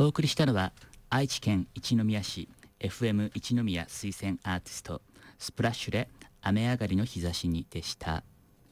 お送りしたのは愛知県一宮市 FM 一宮推薦アーティストスプラッシュで雨上がりの日差しにでした。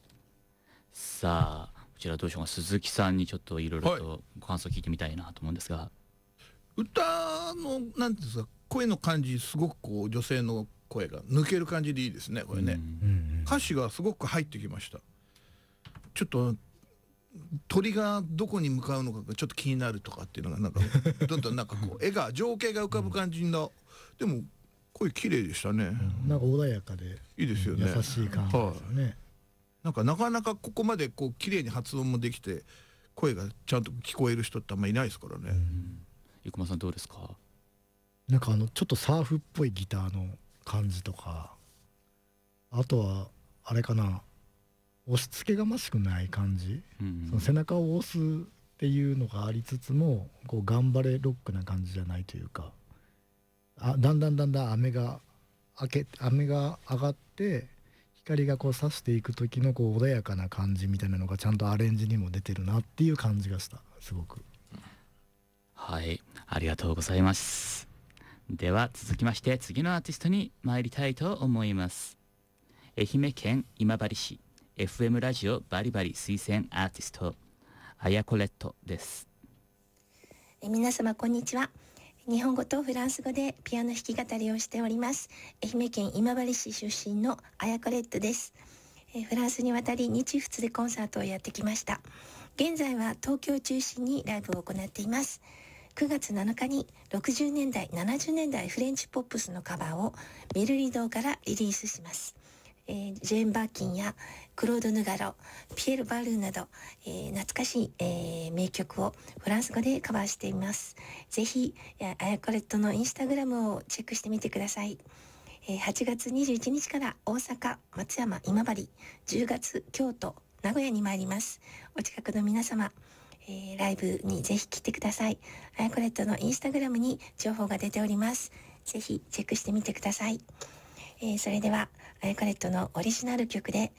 さあこちらどうしようか、鈴木さんにちょっといろいろとご感想聞いてみたいなと思うんですが、 歌のなんていうんですか、声の感じすごくこう女性の声が抜ける感じでいいですねこれね。歌詞がすごく入ってきました。ちょっと鳥がどこに向かうのかがちょっと気になるとかっていうのがなんかどんどんなんかこう情景が浮かぶ感じの、でも声綺麗でしたね。 なんか穏やかでいいですよね。 優しい感じですよね。 なんかなかなかここまでこう綺麗に発音もできて声がちゃんと聞こえる人ってあんまりいないですからね。 生駒さんどうですか？ なんかちょっとサーフっぽいギターの感じとか、あとはあれかな、押し付けがましくない感じ、その背中を押すっていうのがありつつもこう頑張れロックな感じじゃないというか、だんだん雨が上がって光がこう差していく時のこう穏やかな感じみたいなのがちゃんとアレンジにも出てるなっていう感じがした。すごく。 はい、ありがとうございます。では続きまして次のアーティストに参りたいと思います。愛媛県今治市 FM ラジオバリバリ推薦アーティストアヤコレットです。 皆様こんにちは。日本語とフランス語でピアノ弾き語りをしております。愛媛県今治市出身のアヤコレットです。フランスに渡り日仏でコンサートをやってきました。現在は東京を中心にライブを行っています。9月7日に60年代70年代フレンチポップスのカバーをメルリドからリリースします。ジェーン・バーキンやクロード・ヌガロ、ピエール・バルーなど、懐かしい、名曲をフランス語でカバーしています。ぜひアヤコレットのインスタグラムをチェックしてみてください。8月21日から大阪、松山、今治、10月京都、名古屋に参ります。お近くの皆様、ライブにぜひ来てください。アヤコレットのインスタグラムに情報が出ております。ぜひチェックしてみてください。それではアヤコレットのオリジナル曲で、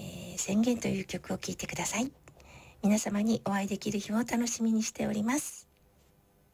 宣言という曲を聴いてください。皆様にお会いできる日を楽しみにしております。